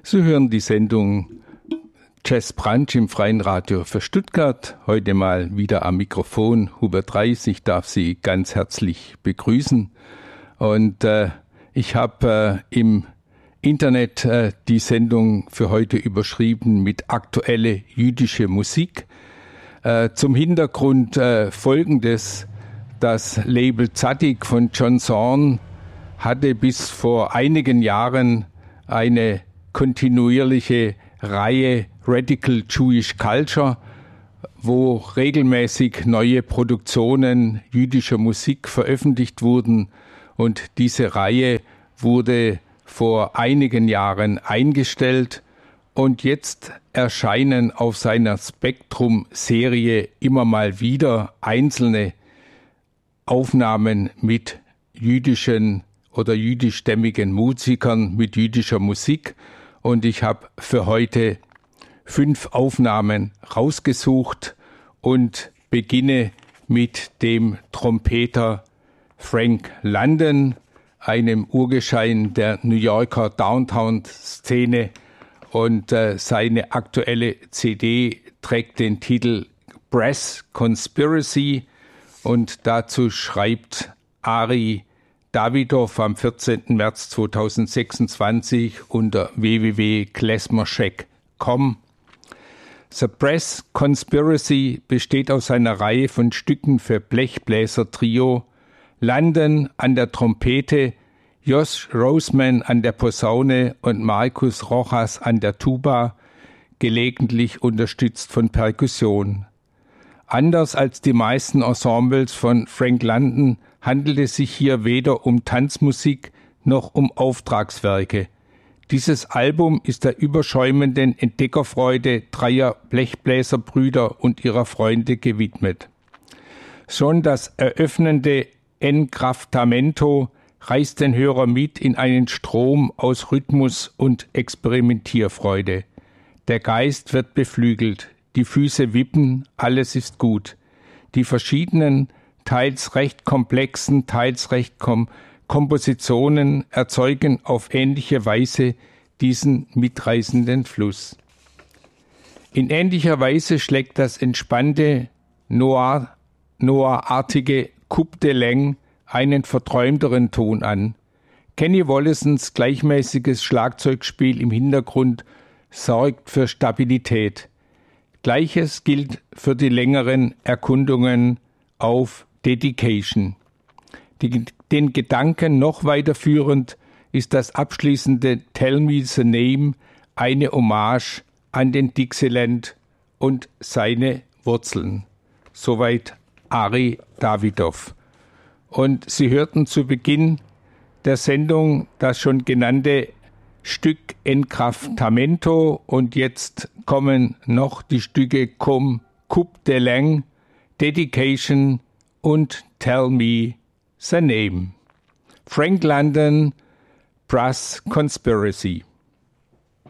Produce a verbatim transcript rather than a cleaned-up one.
Sie hören die Sendung Jazz Brunch im Freien Radio für Stuttgart. Heute mal wieder am Mikrofon Hubert Reis. Ich darf Sie ganz herzlich begrüßen. Und äh, ich habe äh, im Internet äh, die Sendung für heute überschrieben mit aktuelle jüdische Musik. Äh, zum Hintergrund äh, Folgendes. Das Label Tzadik von John Zorn hatte bis vor einigen Jahren eine kontinuierliche Reihe Radical Jewish Culture, wo regelmäßig neue Produktionen jüdischer Musik veröffentlicht wurden. Und diese Reihe wurde vor einigen Jahren eingestellt. Und jetzt erscheinen auf seiner Spektrum-Serie immer mal wieder einzelne Aufnahmen mit jüdischen oder jüdischstämmigen Musikern, mit jüdischer Musik. Und ich habe für heute fünf Aufnahmen rausgesucht und beginne mit dem Trompeter Frank London, einem Urgestein der New Yorker Downtown-Szene. Und äh, seine aktuelle C D trägt den Titel Brass Conspiracy. Und dazu schreibt Ari Davidoff am vierzehnten März zweitausendsechsundzwanzig unter w w w punkt klezmercheck punkt com. The Brass Conspiracy besteht aus einer Reihe von Stücken für Blechbläser-Trio, London an der Trompete, Josh Roseman an der Posaune und Marcus Rojas an der Tuba, gelegentlich unterstützt von Perkussion. Anders als die meisten Ensembles von Frank London handelt es sich hier weder um Tanzmusik noch um Auftragswerke. Dieses Album ist der überschäumenden Entdeckerfreude dreier Blechbläserbrüder und ihrer Freunde gewidmet. Schon das eröffnende Enkraftamento reißt den Hörer mit in einen Strom aus Rhythmus und Experimentierfreude. Der Geist wird beflügelt, die Füße wippen, alles ist gut. Die verschiedenen, teils recht komplexen, teils recht kom- Kompositionen erzeugen auf ähnliche Weise diesen mitreißenden Fluss. In ähnlicher Weise schlägt das entspannte, Noir, Noir-artige Coupe de Leng einen verträumteren Ton an. Kenny Wollasons gleichmäßiges Schlagzeugspiel im Hintergrund sorgt für Stabilität. Gleiches gilt für die längeren Erkundungen auf Dedication. Die, den Gedanken noch weiterführend ist das abschließende Tell Me the Name eine Hommage an den Dixieland und seine Wurzeln. Soweit Ari Davidoff. Und Sie hörten zu Beginn der Sendung das schon genannte Stück Enkraftamento und jetzt kommen noch die Stücke Comme Coupe de Leng, Dedication und Tell Me the Name. Frank London, Brass Conspiracy.